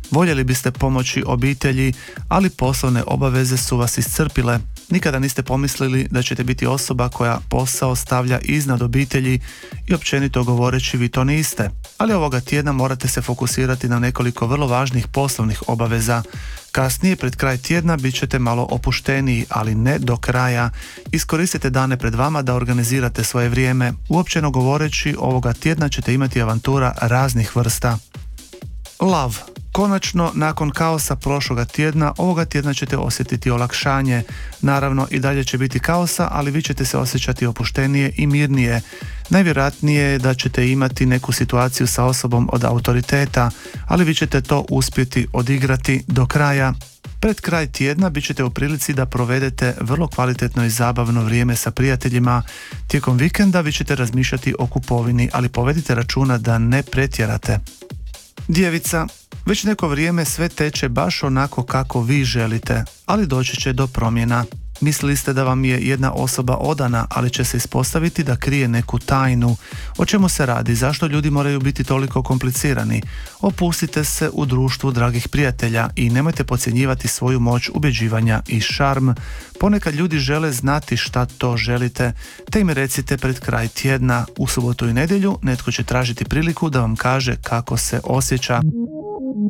Voljeli biste pomoći obitelji, ali poslovne obaveze su vas iscrpile. Nikada niste pomislili da ćete biti osoba koja posao stavlja iznad obitelji i općenito govoreći vi to niste. Ali ovoga tjedna morate se fokusirati na nekoliko vrlo važnih poslovnih obaveza. Kasnije, pred kraj tjedna, bit ćete malo opušteniji, ali ne do kraja. Iskoristite dane pred vama da organizirate svoje vrijeme. Uopćeno govoreći, ovoga tjedna ćete imati avantura raznih vrsta. Love. Konačno, nakon kaosa prošloga tjedna, ovoga tjedna ćete osjetiti olakšanje. Naravno, i dalje će biti kaosa, ali vi ćete se osjećati opuštenije i mirnije. Najvjerojatnije je da ćete imati neku situaciju sa osobom od autoriteta, ali vi ćete to uspjeti odigrati do kraja. Pred kraj tjedna bit ćete u prilici da provedete vrlo kvalitetno i zabavno vrijeme sa prijateljima. Tijekom vikenda vi ćete razmišljati o kupovini, ali povedite računa da ne pretjerate. Djevica. Već neko vrijeme sve teče baš onako kako vi želite, ali doći će do promjena. Mislili ste da vam je jedna osoba odana, ali će se ispostaviti da krije neku tajnu. O čemu se radi? Zašto ljudi moraju biti toliko komplicirani? Opustite se u društvu dragih prijatelja i nemojte podcjenjivati svoju moć ubjeđivanja i šarm. Ponekad ljudi žele znati šta to želite, te im recite pred kraj tjedna. U subotu i nedjelju netko će tražiti priliku da vam kaže kako se osjeća.